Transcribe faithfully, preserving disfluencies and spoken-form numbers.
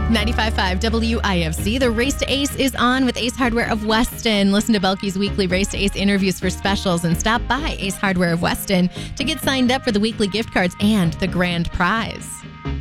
ninety-five point five W I F C. The Race to Ace is on with Ace Hardware of Weston. Listen to Belky's weekly Race to Ace interviews for specials and stop by Ace Hardware of Weston to get signed up for the weekly gift cards and the grand prize.